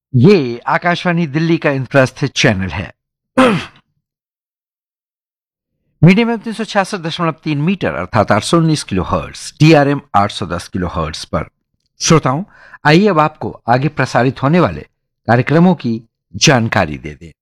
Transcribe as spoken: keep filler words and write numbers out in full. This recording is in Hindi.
ये आकाशवाणी दिल्ली का इंद्रस्थ चैनल है। मीडियम वेव तीन सौ छियासठ दशमलव तीन मीटर अर्थात आठ सौ उन्नीस किलो हर्ट्स, टीआरएम आठ सौ दस किलो हर्ट्स पर। श्रोताओं, आइए अब आपको आगे प्रसारित होने वाले कार्यक्रमों की जानकारी दे दें।